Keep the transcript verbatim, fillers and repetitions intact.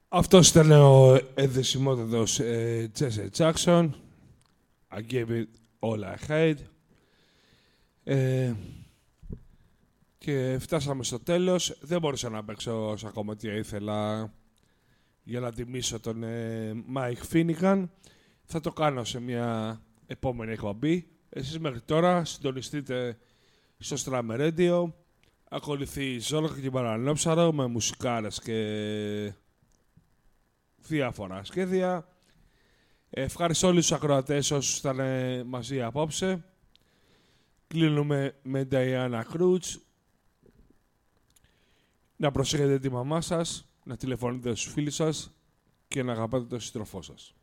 Αυτός ήταν ο ενδεσιμότατος ε, Jesse Jackson. I gave it all I had. Ε, και φτάσαμε στο τέλος. Δεν μπορούσα να παίξω όσα κομμάτια ήθελα για να τιμήσω τον ε, Mike Finnegan. Θα το κάνω σε μια επόμενη εκπομπή. Εσείς μέχρι τώρα συντονιστείτε στο Strammer Radio. Ακολουθεί Ζόλο και Παρανόψαρο με μουσικάρες και διάφορα σχέδια. Ευχαριστώ όλους τους ακροατές όσους ήταν μαζί απόψε. Κλείνουμε με Diana Cruz. Να προσέχετε τη μαμά σας, να τηλεφωνείτε στους φίλους σας και να αγαπάτε τον σύντροφό σας.